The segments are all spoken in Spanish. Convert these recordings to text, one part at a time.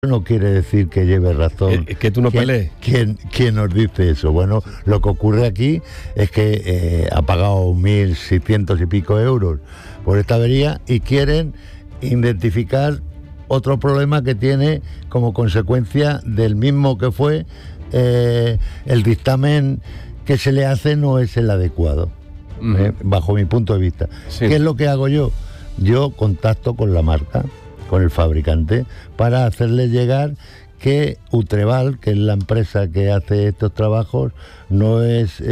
no quiere decir que lleve razón. Que tú no pelees. ¿Quién nos dice eso? Bueno, lo que ocurre aquí es que ha pagado 1.600 y pico euros por esta avería y quieren identificar otro problema que tiene como consecuencia del mismo que fue el dictamen que se le hace no es el adecuado, bajo mi punto de vista. Sí. ¿Qué es lo que hago yo? Yo contacto con la marca, con el fabricante, para hacerle llegar que Utreval, que es la empresa que hace estos trabajos, no es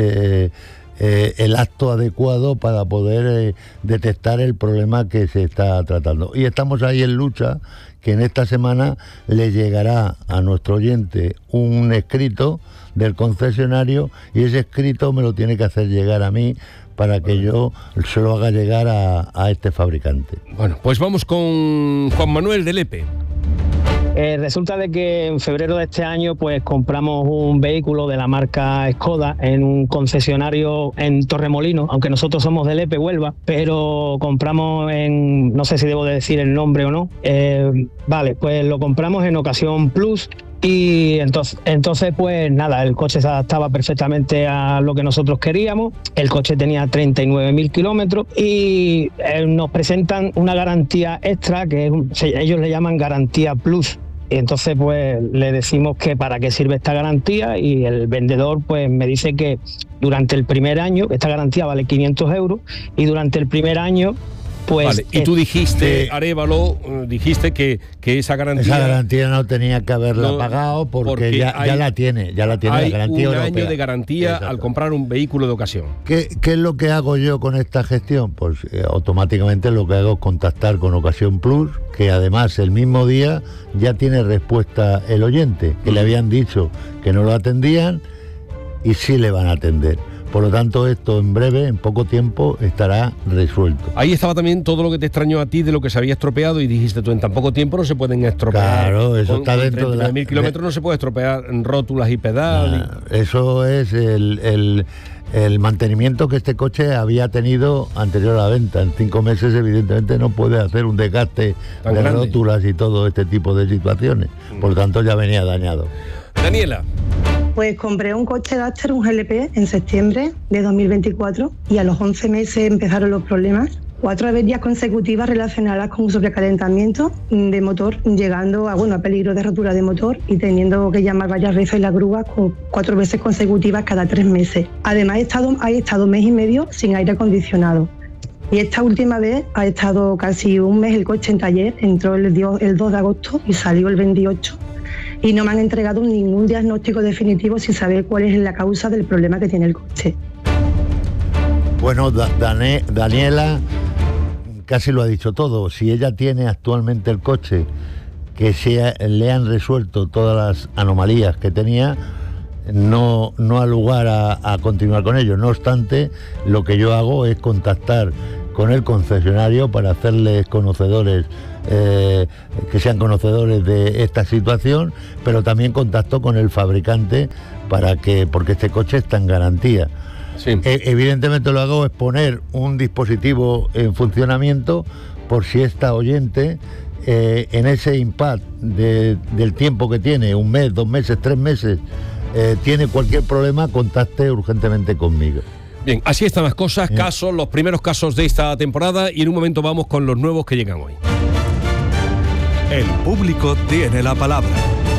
el acto adecuado para poder detectar el problema que se está tratando. Y estamos ahí en lucha, que en esta semana le llegará a nuestro oyente un escrito del concesionario, y ese escrito me lo tiene que hacer llegar a mí para que yo se lo haga llegar a este fabricante. Bueno, pues vamos con Juan Manuel de Lepe. Resulta de que en febrero de este año pues compramos un vehículo de la marca Skoda en un concesionario en Torremolinos, aunque nosotros somos de Lepe, Huelva, pero compramos en, no sé si debo de decir el nombre o no, vale, pues lo compramos en Ocasión Plus. Y entonces pues nada, el coche se adaptaba perfectamente a lo que nosotros queríamos. El coche tenía 39.000 kilómetros y nos presentan una garantía extra que ellos le llaman garantía plus. Y entonces pues le decimos que para qué sirve esta garantía, y el vendedor pues me dice que durante el primer año, esta garantía vale 500 euros, y durante el primer año pues... Vale, y tú dijiste, Arévalo, dijiste que esa garantía... Esa garantía no tenía que haberla pagado porque ya la tiene la garantía europea. Hay un año de garantía. Exacto. Al comprar un vehículo de ocasión. ¿Qué es lo que hago yo con esta gestión? Pues automáticamente lo que hago es contactar con Ocasión Plus, que además el mismo día ya tiene respuesta el oyente, que le habían dicho que no lo atendían y sí le van a atender. Por lo tanto, esto en breve, en poco tiempo, estará resuelto. Ahí estaba también todo lo que te extrañó a ti de lo que se había estropeado, y dijiste tú, en tan poco tiempo no se pueden estropear. Claro, eso está dentro de 39.000 kilómetros no se puede estropear rótulas y pedales. Eso es el mantenimiento que este coche había tenido anterior a la venta. En 5 meses, evidentemente, no puede hacer un desgaste tan de grande. Rótulas y todo este tipo de situaciones. Por lo tanto, ya venía dañado. Daniela. Pues compré un coche Duster, un GLP, en septiembre de 2024, y a los 11 meses empezaron los problemas. 4 averías consecutivas relacionadas con un sobrecalentamiento de motor, llegando a peligro de rotura de motor, y teniendo que llamar varias veces la grúa 4 veces consecutivas cada 3 meses. Además, he estado mes y medio sin aire acondicionado. Y esta última vez ha estado casi un mes el coche en taller, entró el 2 de agosto y salió el 28. Y no me han entregado ningún diagnóstico definitivo sin saber cuál es la causa del problema que tiene el coche. Bueno, Daniela casi lo ha dicho todo. Si ella tiene actualmente el coche que le han resuelto todas las anomalías que tenía, no ha lugar a continuar con ello. No obstante, lo que yo hago es contactar con el concesionario para hacerles conocedores, que sean conocedores de esta situación, pero también contacto con el fabricante porque este coche está en garantía. Sí. Evidentemente lo hago es poner un dispositivo en funcionamiento por si esta oyente en ese impasse del tiempo que tiene, 1 mes, 2 meses, 3 meses, tiene cualquier problema, contacte urgentemente conmigo. Bien, así están las cosas, los primeros casos de esta temporada, y en un momento vamos con los nuevos que llegan hoy. El público tiene la palabra.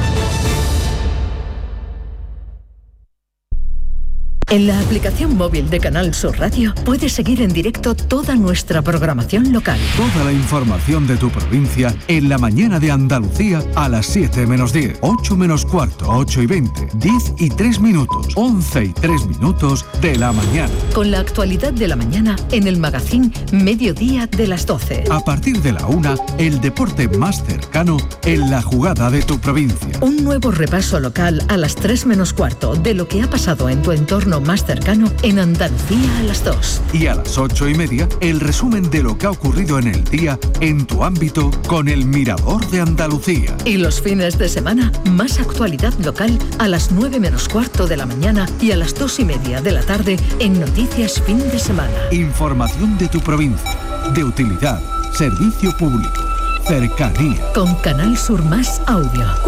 En la aplicación móvil de Canal Sur Radio puedes seguir en directo toda nuestra programación local. Toda la información de tu provincia en la mañana de Andalucía a las 7 menos 10, 8 menos cuarto, 8 y 20, 10 y 3 minutos, 11 y 3 minutos de la mañana. Con la actualidad de la mañana en el magazín Mediodía de las 12. A partir de la 1, el deporte más cercano en la jugada de tu provincia. Un nuevo repaso local a las 3 menos cuarto de lo que ha pasado en tu entorno más cercano en Andalucía a las 2. Y a las 8 y media, el resumen de lo que ha ocurrido en el día en tu ámbito con el Mirador de Andalucía. Y los fines de semana, más actualidad local a las 9 menos cuarto de la mañana y a las 2 y media de la tarde en Noticias Fin de Semana. Información de tu provincia, de utilidad, servicio público, cercanía. Con Canal Sur Más Audio.